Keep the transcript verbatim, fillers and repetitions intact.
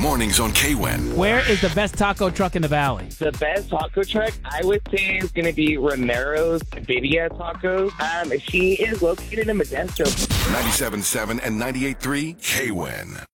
Mornings on K-Wen. Where is the best taco truck in the valley? The best taco truck, I would say, is going to be Romero's Birria Tacos. Um, she is located in Modesto. ninety-seven point seven and ninety-eight point three K-Wen.